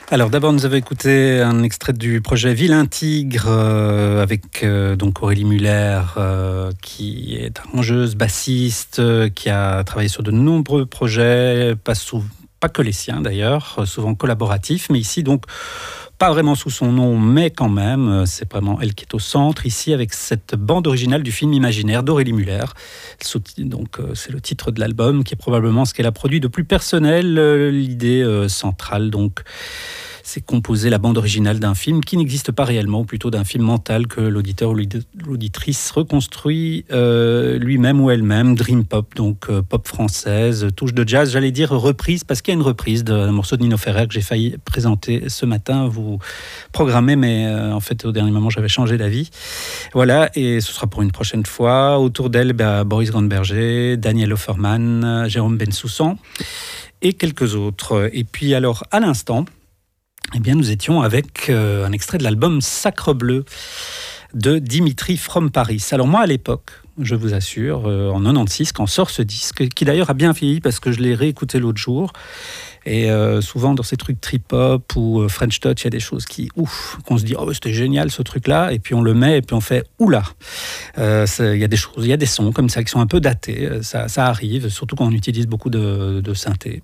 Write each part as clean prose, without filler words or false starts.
Alors d'abord, nous avons écouté un extrait du projet Vilain Tigre avec donc Aurélie Muller qui est arrangeuse, bassiste, qui a travaillé sur de nombreux projets, pas que les siens d'ailleurs, souvent collaboratifs, mais ici donc pas vraiment sous son nom, mais quand même, c'est vraiment elle qui est au centre, ici avec cette bande originale du film Imaginaire d'Aurélie Muller. Donc, c'est le titre de l'album, qui est probablement ce qu'elle a produit de plus personnel. L'idée centrale, donc, c'est composer la bande originale d'un film qui n'existe pas réellement, ou plutôt d'un film mental que l'auditeur ou l'auditrice reconstruit lui-même ou elle-même. Dream pop, donc pop française, touche de jazz, j'allais dire reprise, parce qu'il y a une reprise d'un morceau de Nino Ferrer que j'ai failli présenter ce matin, vous programmez, mais en fait au dernier moment j'avais changé d'avis. Voilà, et ce sera pour une prochaine fois. Autour d'elle, Boris Grandberger, Daniel Offerman, Jérôme Bensoussan et quelques autres. Et puis alors, à l'instant, eh bien, nous étions avec un extrait de l'album Sacre Bleu de Dimitri From Paris. Alors moi, à l'époque, je vous assure, en 96, quand sort ce disque, qui d'ailleurs a bien vieilli parce que je l'ai réécouté l'autre jour, et souvent dans ces trucs trip-hop ou French Touch, il y a des choses qu'on se dit « Oh, c'était génial ce truc-là », et puis on le met et puis on fait « Oula ». Il y a des choses, il y a des sons comme ça qui sont un peu datés, ça arrive, surtout quand on utilise beaucoup de synthé.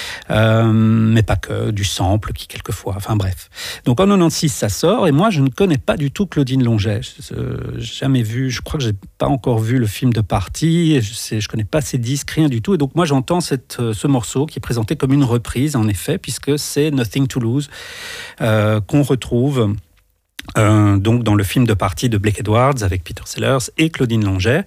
Mais pas que, du sample qui quelquefois, enfin bref. Donc en 96 ça sort, et moi je ne connais pas du tout Claudine Longet. J'ai jamais vu, je crois que j'ai pas encore vu le film de Party, je connais pas ses disques, rien du tout, et donc moi j'entends ce morceau qui est présenté comme une reprise en effet, puisque c'est Nothing to Lose qu'on retrouve donc dans le film de Party de Blake Edwards avec Peter Sellers et Claudine Longet.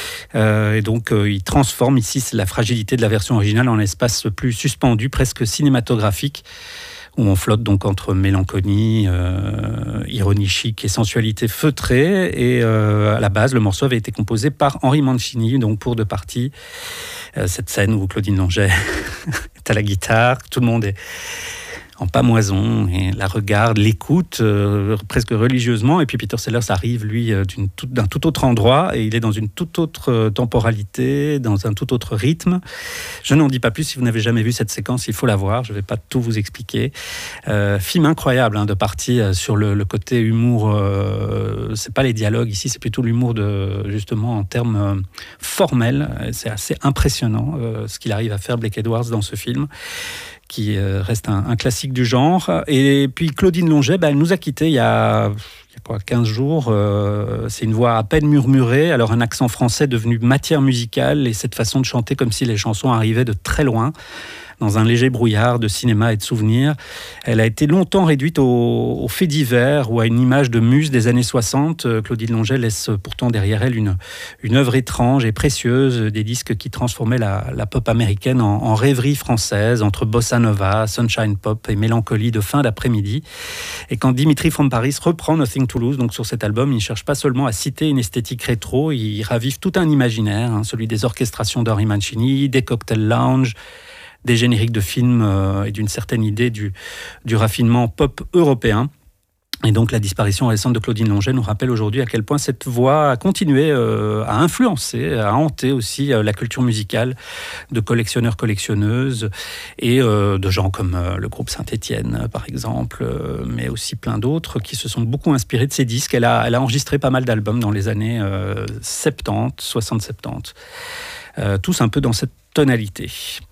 Et donc il transforme ici la fragilité de la version originale en espace plus suspendu, presque cinématographique, où on flotte donc entre mélancolie, ironie chic et sensualité feutrée. Et à la base, le morceau avait été composé par Henri Mancini, donc pour De Party. Cette scène où Claudine Longet est à la guitare, tout le monde est en pamoison et la regarde, l'écoute presque religieusement, et puis Peter Sellers arrive lui d'un tout autre endroit, et il est dans une toute autre temporalité, dans un tout autre rythme. Je n'en dis pas plus, si vous n'avez jamais vu cette séquence, il faut la voir, je ne vais pas tout vous expliquer. Film incroyable de Party sur le côté humour, c'est pas les dialogues ici, c'est plutôt l'humour justement en termes formels. C'est assez impressionnant ce qu'il arrive à faire Blake Edwards dans ce film, qui reste un classique du genre. Et puis Claudine Longet, elle nous a quittés il y a 15 jours. C'est une voix à peine murmurée, alors un accent français devenu matière musicale, et cette façon de chanter comme si les chansons arrivaient de très loin, dans un léger brouillard de cinéma et de souvenirs. Elle a été longtemps réduite aux faits divers ou à une image de muse des années 60. Claudine Longet laisse pourtant derrière elle une œuvre étrange et précieuse, des disques qui transformaient la pop américaine en rêverie française, entre bossa nova, sunshine pop et mélancolie de fin d'après-midi. Et quand Dimitri From Paris reprend Nothing to Lose, donc sur cet album, il ne cherche pas seulement à citer une esthétique rétro, il ravive tout un imaginaire, celui des orchestrations d'Henri Mancini, des cocktail lounge, des génériques de films et d'une certaine idée du raffinement pop européen. Et donc la disparition récente de Claudine Longet nous rappelle aujourd'hui à quel point cette voix a continué à influencer, à hanter aussi la culture musicale de collectionneurs-collectionneuses et de gens comme le groupe Saint-Étienne par exemple, mais aussi plein d'autres qui se sont beaucoup inspirés de ces disques. Elle a enregistré pas mal d'albums dans les années 70, 60-70, tous un peu dans cette tonalité.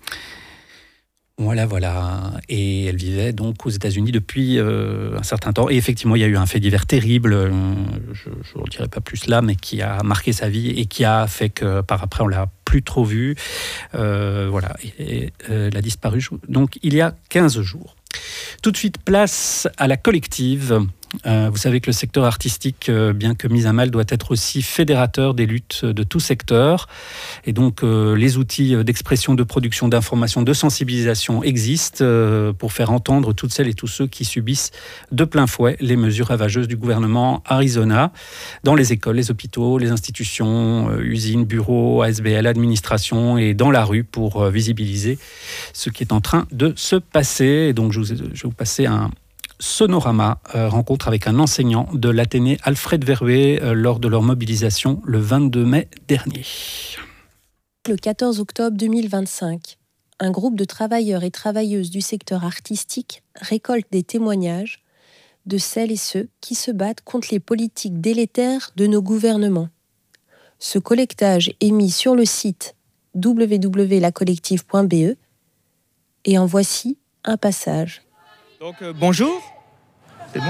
Voilà. Et elle vivait donc aux États-Unis depuis un certain temps. Et effectivement, il y a eu un fait divers terrible, je ne dirai pas plus là, mais qui a marqué sa vie et qui a fait que par après, on ne l'a plus trop vue. Voilà. Et elle a disparu donc il y a 15 jours. Tout de suite, place à la collective. Vous savez que le secteur artistique, bien que mis à mal, doit être aussi fédérateur des luttes de tout secteur. Et donc, les outils d'expression, de production, d'information, de sensibilisation existent pour faire entendre toutes celles et tous ceux qui subissent de plein fouet les mesures ravageuses du gouvernement Arizona dans les écoles, les hôpitaux, les institutions, usines, bureaux, ASBL, administration et dans la rue pour visibiliser ce qui est en train de se passer. Et donc, je vais vous passer un Sonorama, rencontre avec un enseignant de l'Athénée Alfred Verwey lors de leur mobilisation le 22 mai dernier. Le 14 octobre 2025, un groupe de travailleurs et travailleuses du secteur artistique récolte des témoignages de celles et ceux qui se battent contre les politiques délétères de nos gouvernements. Ce collectage est mis sur le site www.lacollective.be et en voici un passage. Donc bonjour, c'est bon ?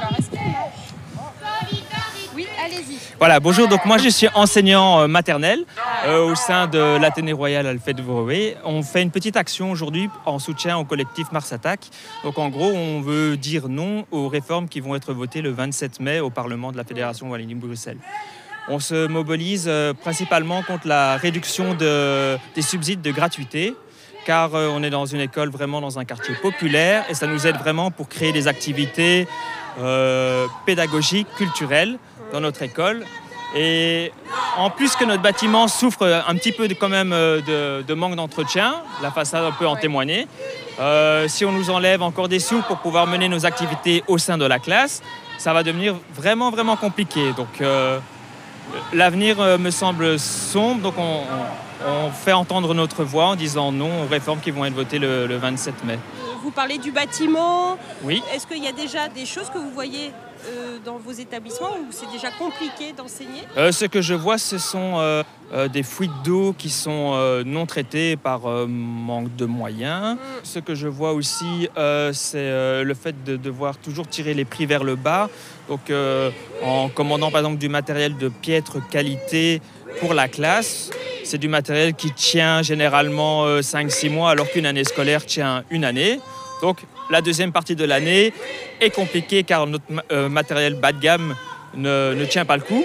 Oui, allez-y. Voilà, bonjour, donc moi je suis enseignant maternel au sein de l'Athénée Royal Alfred de Voroé. On fait une petite action aujourd'hui en soutien au collectif Mars Attack. Donc en gros, on veut dire non aux réformes qui vont être votées le 27 mai au Parlement de la Fédération Wallonie-Bruxelles. On se mobilise principalement contre la réduction des subsides de gratuité, car on est dans une école vraiment dans un quartier populaire et ça nous aide vraiment pour créer des activités pédagogiques, culturelles dans notre école. Et en plus que notre bâtiment souffre un petit peu quand même de manque d'entretien, la façade peut en témoigner. Si on nous enlève encore des sous pour pouvoir mener nos activités au sein de la classe, ça va devenir vraiment compliqué. Donc l'avenir me semble sombre, donc on fait entendre notre voix en disant non aux réformes qui vont être votées le 27 mai. Vous parlez du bâtiment. Oui. Est-ce qu'il y a déjà des choses que vous voyez dans vos établissements où c'est déjà compliqué d'enseigner ? Ce que je vois, ce sont des fuites d'eau qui sont non traitées par manque de moyens. Ce que je vois aussi, c'est le fait de devoir toujours tirer les prix vers le bas. Donc, en commandant par exemple du matériel de piètre qualité pour la classe, c'est du matériel qui tient généralement 5-6 mois alors qu'une année scolaire tient une année. Donc la deuxième partie de l'année est compliquée car notre matériel bas de gamme ne tient pas le coup.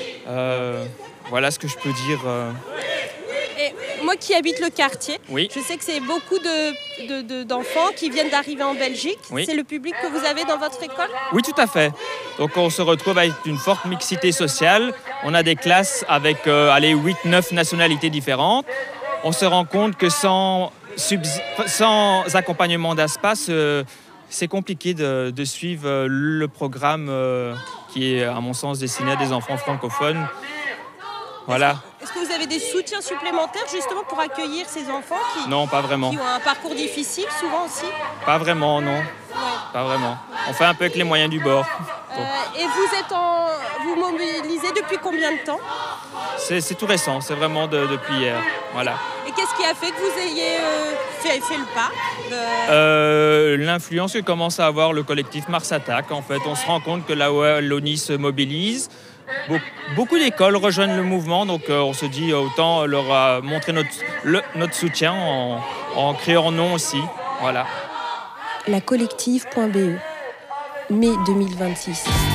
Voilà ce que je peux dire. Et moi qui habite le quartier, Oui. je sais que c'est beaucoup d'enfants qui viennent d'arriver en Belgique. Oui. C'est le public que vous avez dans votre école ? Oui, tout à fait. Donc on se retrouve avec une forte mixité sociale. On a des classes avec 8-9 nationalités différentes. On se rend compte que sans accompagnement d'ASPA, c'est compliqué de suivre le programme qui est, à mon sens, destiné à des enfants francophones. Voilà. Est-ce que vous avez des soutiens supplémentaires justement pour accueillir ces enfants Non, pas vraiment. qui ont un parcours difficile souvent aussi ? Pas vraiment, non. Pas vraiment. On fait un peu avec les moyens du bord. Et vous mobilisez depuis combien de temps ? C'est tout récent, c'est vraiment depuis hier. Voilà. Et qu'est-ce qui a fait que vous ayez fait le pas L'influence que commence à avoir le collectif Mars Attack. En fait, on se rend compte que la Wallonie se mobilise. Beaucoup d'écoles rejoignent le mouvement, donc on se dit autant leur montrer notre soutien en créant non aussi. Voilà. Lacollective.be, mai 2026.